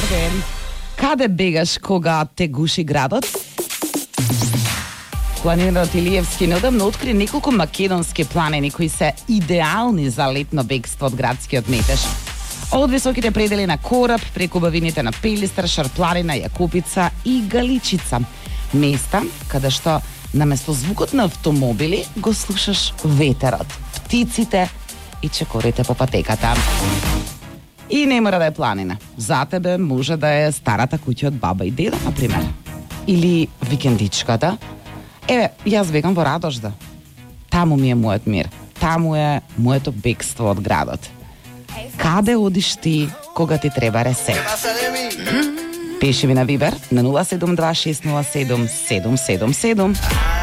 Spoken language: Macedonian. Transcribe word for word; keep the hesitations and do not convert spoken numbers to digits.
ден. Каде бегаш кога те гуши градот? Планинарот Илиевски неодамно откри неколку македонски планини кои се идеални за летно бегство од градскиот метеж. Од високите предели на Кораб, преку бавините на Пелистар, Шарпланина, Јакупица и Галичица. Места каде што наместо звукот на автомобили го слушаш ветерот, птиците и чекорите по патеката. И не мора да е планина. За тебе може да е старата куќа од баба и дедо, например. Или викендичката. Еве, јас бегам во Радожда. Таму ми е мојот мир. Таму е моето бегство од градот. Каде одиш ти кога ти треба ресе? Пиши ми на Вибер на нула седум два шест нула седум седум седум седум.